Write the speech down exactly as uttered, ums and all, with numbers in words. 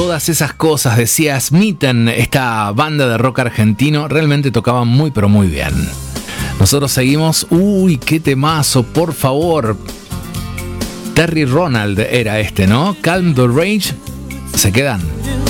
todas esas cosas, decía Smitten, esta banda de rock argentino, realmente tocaban muy pero muy bien. Nosotros seguimos, uy, qué temazo, por favor. Terry Ronald era este, ¿no? Calm the Rage, se quedan.